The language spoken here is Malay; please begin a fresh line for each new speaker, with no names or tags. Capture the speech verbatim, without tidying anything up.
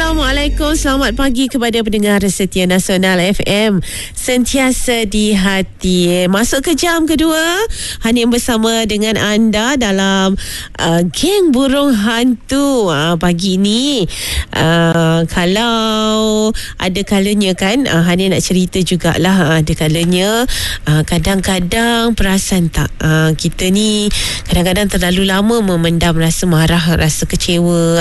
Assalamualaikum, selamat pagi kepada pendengar setia Nasional F M, sentiasa di hati. Masuk ke jam kedua, Hanim bersama dengan anda dalam uh, geng burung hantu. uh, Pagi ni uh, kalau ada kalanya kan, uh, Hanim nak cerita jugalah. uh, Ada kalanya uh, kadang-kadang perasan tak, uh, kita ni kadang-kadang terlalu lama memendam rasa marah, rasa kecewa